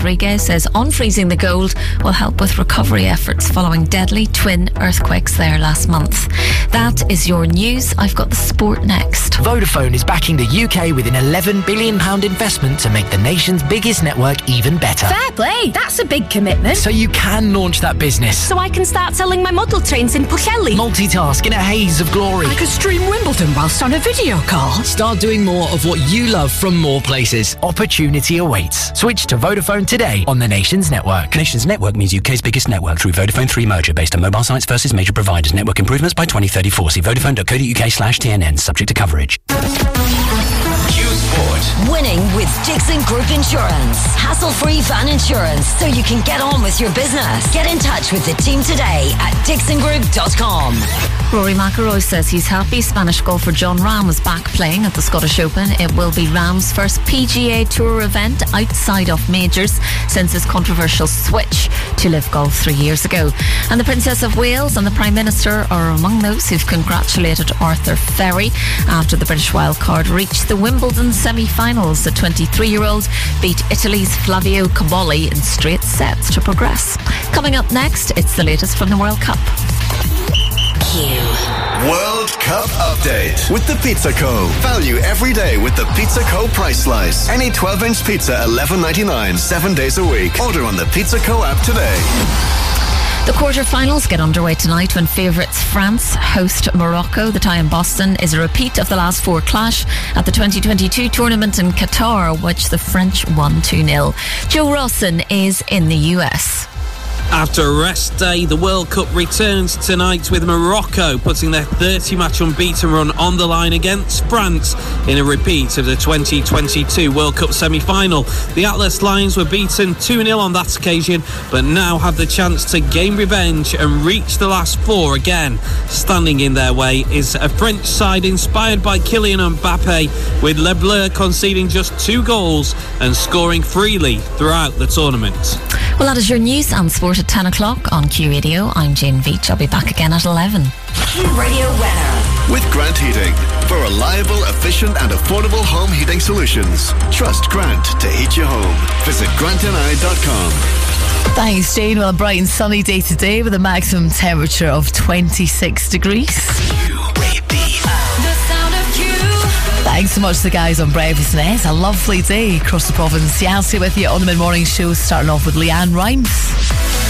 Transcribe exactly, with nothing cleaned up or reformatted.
Rodriguez says unfreezing the gold will help with recovery efforts following deadly twin earthquakes there last month. That is your news. I've got the sport next. Vodafone is backing the U K with an eleven billion pounds investment to make the nation's biggest network even better. Fair play, that's a big commitment. So you can launch that business. So I can start selling my model trains in Pwllheli. Multitask in a haze of glory. I could stream Wimbledon whilst on a video call. Start doing more of what you love from more places. Opportunity awaits. Switch to Vodafone today on the Nations Network. Nations Network means U K's biggest network through Vodafone three merger based on mobile sites versus major providers. Network improvements by twenty thirty-four. See vodafone.co.uk slash TNN. Subject to coverage. Sport. Winning with Dixon Group Insurance. Hassle-free van insurance so you can get on with your business. Get in touch with the team today at dixon group dot com. Rory McIlroy says he's happy Spanish golfer Jon Rahm is back playing at the Scottish Open. It will be Rahm's first P G A Tour event outside of majors since his controversial switch to Live Golf three years ago. And the Princess of Wales and the Prime Minister are among those who've congratulated Arthur Ferry after the British wildcard reached the Wimbledon semi-finals. The twenty-three-year-old beat Italy's Flavio Cobolli in straight sets to progress. Coming up next, it's the latest from the World Cup. World Cup update with the Pizza Co. Value every day with the Pizza Co. price slice. Any twelve-inch pizza eleven ninety-nine, seven days a week. Order on the Pizza Co. app today. The quarter-finals get underway tonight when favourites France host Morocco. The tie in Boston is a repeat of the last four clash at the twenty twenty-two tournament in Qatar, which the French won two nil. Joe Rawson is in the U S. After a rest day, the World Cup returns tonight with Morocco putting their thirty-match unbeaten run on the line against France in a repeat of the twenty twenty-two World Cup semi-final. The Atlas Lions were beaten two nil on that occasion, but now have the chance to gain revenge and reach the last four again. Standing in their way is a French side inspired by Kylian Mbappe, with Le Bleu conceding just two goals and scoring freely throughout the tournament. Well, that is your news and sport at ten o'clock on Q Radio. I'm Jane Veach. I'll be back again at eleven. Q Radio weather. With Grant Heating. For reliable, efficient and affordable home heating solutions. Trust Grant to heat your home. Visit grant n i dot com. Thanks, Jane. Well, a bright and sunny day today with a maximum temperature of twenty-six degrees. Thanks so much to the guys on Breakfast and It's a lovely day across the province. Yeah, I'll stay with you on the mid-morning show, starting off with Leanne Rimes.